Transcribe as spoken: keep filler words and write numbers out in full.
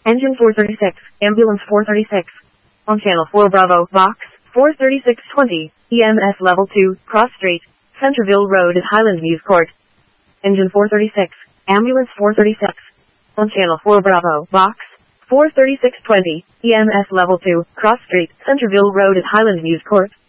Engine four thirty-six, Ambulance four thirty-six. On Channel four Bravo, Box four thirty-six twenty, E M S Level two, Cross Street, Centerville Road at Highland Views Court. Engine four thirty-six, Ambulance four thirty-six. On Channel four Bravo, Box four thirty-six twenty, E M S Level two, Cross Street, Centerville Road at Highland Views Court.